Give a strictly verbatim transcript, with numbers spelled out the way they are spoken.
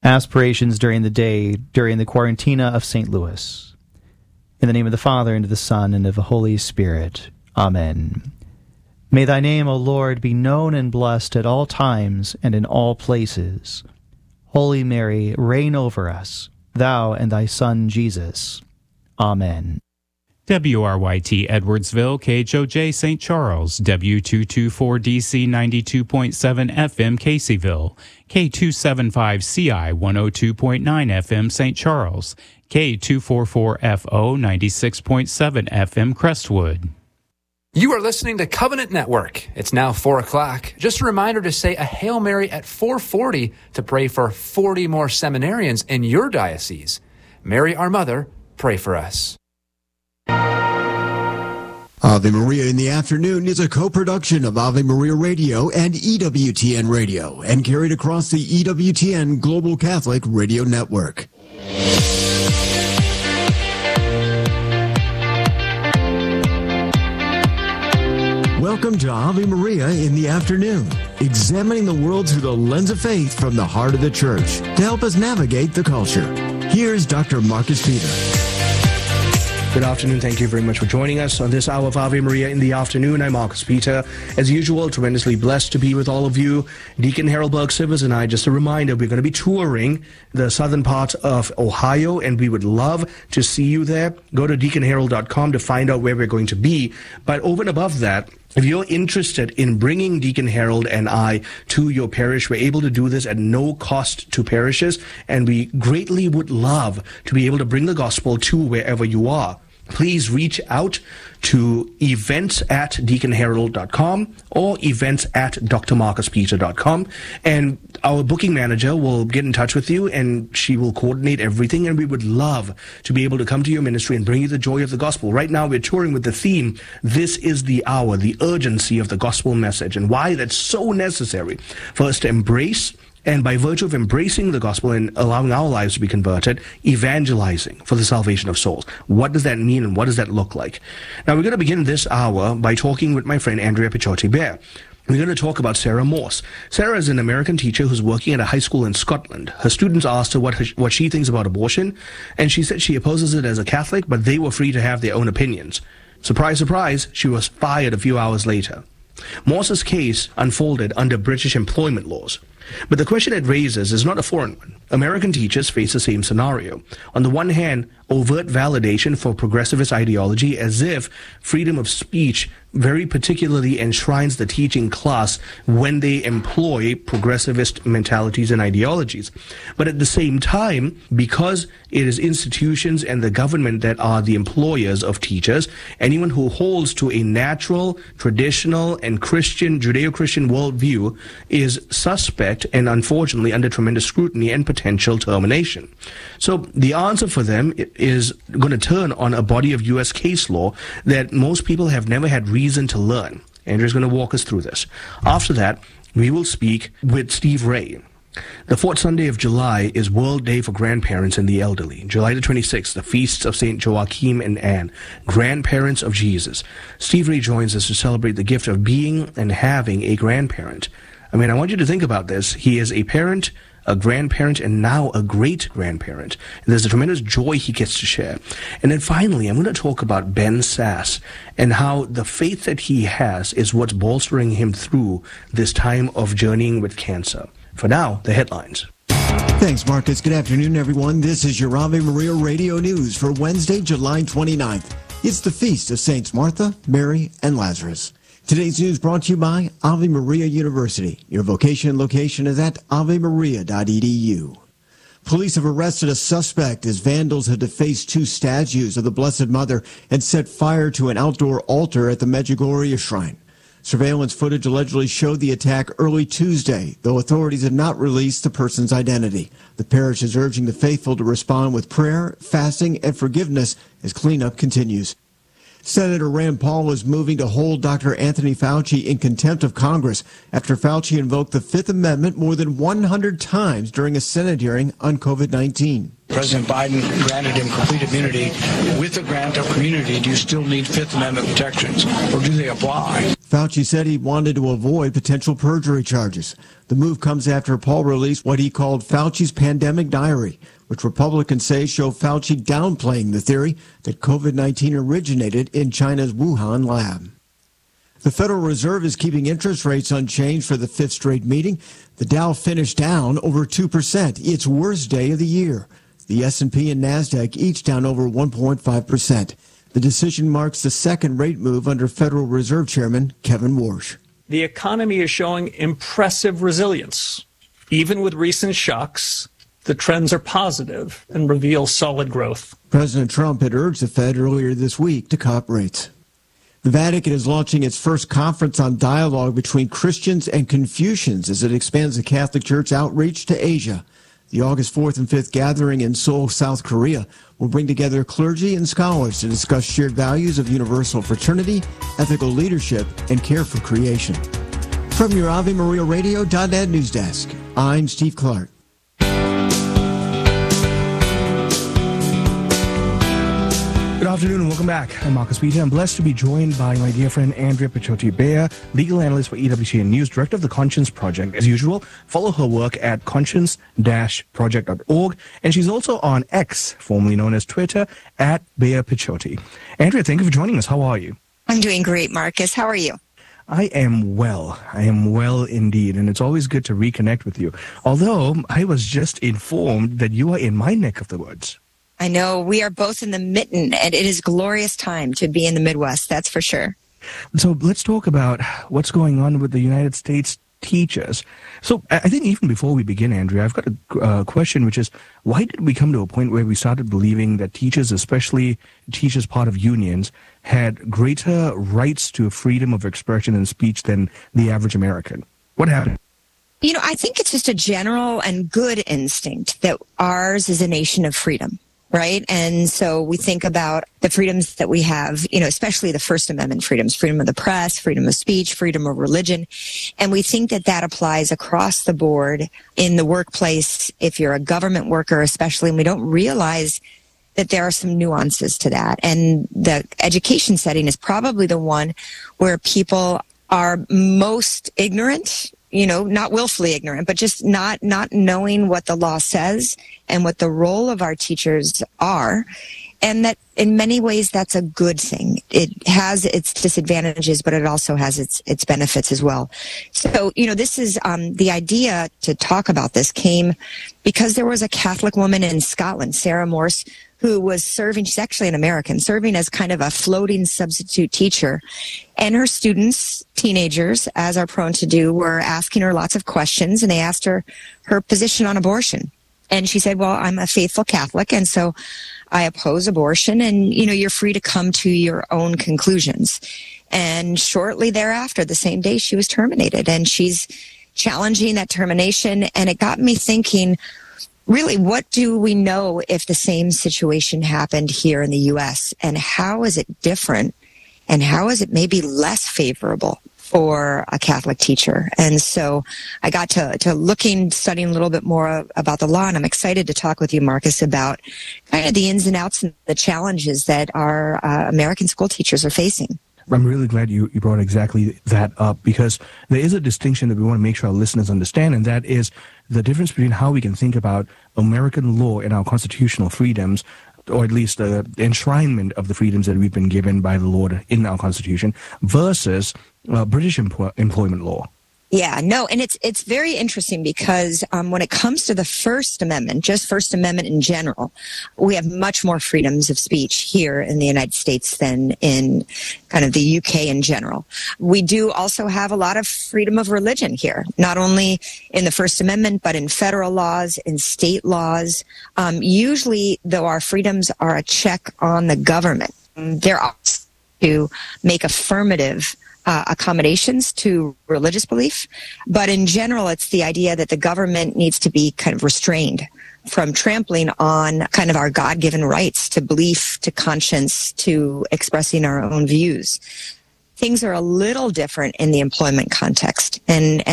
Aspirations during the day, during the Quarantina of Saint Louis. In the name of the Father, and of the Son, and of the Holy Spirit. Amen. May thy name, O Lord, be known and blessed at all times and in all places. Holy Mary, reign over us, thou and thy Son Jesus. Amen. W R Y T Edwardsville, K H O J Saint Charles, W two twenty-four D C ninety-two point seven F M Caseyville, K two seventy-five C I one oh two point nine F M Saint Charles, K two forty-four F O ninety-six point seven F M Crestwood. You are listening to Covenant Network. It's now four o'clock. Just a reminder to say a Hail Mary at four forty to pray for forty more seminarians in your diocese. Mary, our Mother, pray for us. Ave Maria in the Afternoon is a co-production of Ave Maria Radio and E W T N Radio and carried across the E W T N Global Catholic Radio Network. Welcome to Ave Maria in the Afternoon, examining the world through the lens of faith from the heart of the Church to help us navigate the culture. Here's Doctor Marcus Peter. Good afternoon. Thank you very much for joining us on this hour of Ave Maria in the Afternoon. I'm Marcus Peter. As usual, tremendously blessed to be with all of you. Deacon Harold Burke-Sivers and I, just a reminder, we're going to be touring the southern part of Ohio, and we would love to see you there. Go to deacon harold dot com to find out where we're going to be. But over and above that, if you're interested in bringing Deacon Harold and I to your parish, we're able to do this at no cost to parishes, and we greatly would love to be able to bring the gospel to wherever you are. Please reach out to events at deacon harold dot com or events at d r marcus peter dot com, and our booking manager will get in touch with you, and she will coordinate everything, and we would love to be able to come to your ministry and bring you the joy of the gospel. Right now we're touring with the theme, This is the Hour, the urgency of the gospel message, and why that's so necessary for us to embrace. And by virtue of embracing the gospel and allowing our lives to be converted, evangelizing for the salvation of souls. What does that mean, and what does that look like? Now, we're going to begin this hour by talking with my friend Andrea Picciotti-Bear. We're going to talk about Sarah Morse. Sarah is an American teacher who's working at a high school in Scotland. Her students asked her what, her, what she thinks about abortion, and she said she opposes it as a Catholic, but they were free to have their own opinions. Surprise, surprise, she was fired a few hours later. Morse's case unfolded under British employment laws. But the question it raises is not a foreign one. American teachers face the same scenario. On the one hand, overt validation for progressivist ideology, as if freedom of speech very particularly enshrines the teaching class when they employ progressivist mentalities and ideologies. But at the same time, because it is institutions and the government that are the employers of teachers, anyone who holds to a natural, traditional, and Christian, Judeo-Christian worldview is suspect and unfortunately under tremendous scrutiny and potential termination. So the answer for them is going to turn on a body of U S case law that most people have never had reason to learn. Andrew's going to walk us through this. After that, we will speak with Steve Ray. The fourth Sunday of July is World Day for Grandparents and the Elderly. July the twenty-sixth, the feasts of Saint Joachim and Anne, grandparents of Jesus. Steve Ray joins us to celebrate the gift of being and having a grandparent. I mean, I want you to think about this. He is a parent, a grandparent, and now a great-grandparent. And there's a tremendous joy he gets to share. And then finally, I'm going to talk about Ben Sass and how the faith that he has is what's bolstering him through this time of journeying with cancer. For now, the headlines. Thanks, Marcus. Good afternoon, everyone. This is your Ave Maria Radio News for Wednesday, July twenty-ninth. It's the feast of Saints Martha, Mary, and Lazarus. Today's news brought to you by Ave Maria University. Your vocation and location is at ave maria dot e d u. Police have arrested a suspect as vandals had defaced two statues of the Blessed Mother and set fire to an outdoor altar at the Medjugorje Shrine. Surveillance footage allegedly showed the attack early Tuesday, though authorities have not released the person's identity. The parish is urging the faithful to respond with prayer, fasting, and forgiveness as cleanup continues. Senator Rand Paul is moving to hold Doctor Anthony Fauci in contempt of Congress after Fauci invoked the Fifth Amendment more than one hundred times during a Senate hearing on COVID nineteen. President Biden granted him complete immunity. With the grant of immunity, do you still need Fifth Amendment protections, or do they apply? Fauci said he wanted to avoid potential perjury charges. The move comes after Paul released what he called Fauci's pandemic diary, which Republicans say show Fauci downplaying the theory that COVID nineteen originated in China's Wuhan lab. The Federal Reserve is keeping interest rates unchanged for the fifth straight meeting. The Dow finished down over two percent, its worst day of the year. The S and P and NASDAQ each down over one point five percent. The decision marks the second rate move under Federal Reserve Chairman Kevin Warsh. The economy is showing impressive resilience. Even with recent shocks, the trends are positive and reveal solid growth. President Trump had urged the Fed earlier this week to cut rates. The Vatican is launching its first conference on dialogue between Christians and Confucians as it expands the Catholic Church outreach to Asia. The August fourth and fifth gathering in Seoul, South Korea, will bring together clergy and scholars to discuss shared values of universal fraternity, ethical leadership, and care for creation. From your Ave Maria Radio dot net news desk, I'm Steve Clark. Good afternoon and welcome back. I'm Marcus Peter. I'm blessed to be joined by my dear friend Andrea Picciotti-Beyer, legal analyst for E W C N News, director of the Conscience Project. As usual, follow her work at conscience dash project dot org, and she's also on X, formerly known as Twitter, at Beyer Picciotti. Andrea, thank you for joining us. How are you? I'm doing great, Marcus. How are you? I am well. I am well indeed, and it's always good to reconnect with you. Although I was just informed that you are in my neck of the woods. I know we are both in the mitten, and it is a glorious time to be in the Midwest, that's for sure. So let's talk about what's going on with the United States teachers. So I think even before we begin, Andrea, I've got a uh, question, which is, why did we come to a point where we started believing that teachers, especially teachers part of unions, had greater rights to freedom of expression and speech than the average American? What happened? You know, I think it's just a general and good instinct that ours is a nation of freedom. Right. And so we think about the freedoms that we have, you know, especially the First Amendment freedoms, freedom of the press, freedom of speech, freedom of religion. And we think that that applies across the board in the workplace. If you're a government worker, especially, and we don't realize that there are some nuances to that. And the education setting is probably the one where people are most ignorant, you know, not willfully ignorant, but just not, not knowing what the law says and what the role of our teachers are. And that in many ways, that's a good thing. It has its disadvantages, but it also has its, its benefits as well. So, you know, this is, um, the idea to talk about this came because there was a Catholic woman in Scotland, Sarah Morse, who was serving, she's actually an American, serving as kind of a floating substitute teacher. And her students, teenagers, as are prone to do, were asking her lots of questions, and they asked her her position on abortion. And she said, well, I'm a faithful Catholic, and so I oppose abortion, and, you know, you're free to come to your own conclusions. And shortly thereafter, the same day, she was terminated, and she's challenging that termination. And it got me thinking, really, what do we know if the same situation happened here in the U S? And how is it different? And how is it maybe less favorable for a Catholic teacher? And so I got to, to looking, studying a little bit more about the law, and I'm excited to talk with you, Marcus, about kind of the ins and outs and the challenges that our uh, American school teachers are facing. I'm really glad you, you brought exactly that up, because there is a distinction that we want to make sure our listeners understand, and that is the difference between how we can think about American law and our constitutional freedoms, or at least the enshrinement of the freedoms that we've been given by the Lord in our Constitution, versus uh, British empl- employment law. Yeah, no, and it's it's very interesting because um, when it comes to the First Amendment, just First Amendment in general, we have much more freedoms of speech here in the United States than in kind of the U K in general. We do also have a lot of freedom of religion here, not only in the First Amendment, but in federal laws, in state laws. Um, usually, though, our freedoms are a check on the government. They're options to make affirmative Uh, accommodations to religious belief. But in general, it's the idea that the government needs to be kind of restrained from trampling on kind of our God-given rights to belief, to conscience, to expressing our own views. Things are a little different in the employment context. And, and